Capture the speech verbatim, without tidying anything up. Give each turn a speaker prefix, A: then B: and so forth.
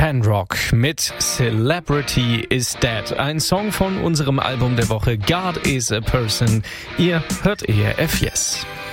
A: Sandrock mit Celebrity is Dead. Ein Song von unserem Album der Woche God is a Person. Ihr hört E R F Yes.